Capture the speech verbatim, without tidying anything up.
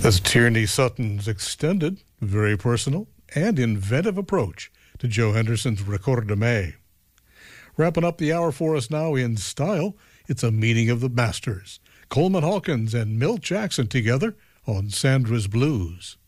As Tierney Sutton's extended, very personal, and inventive approach to Joe Henderson's Record de May. Wrapping up the hour for us now in style, it's a meeting of the masters. Coleman Hawkins and Milt Jackson together on Sandra's Blues.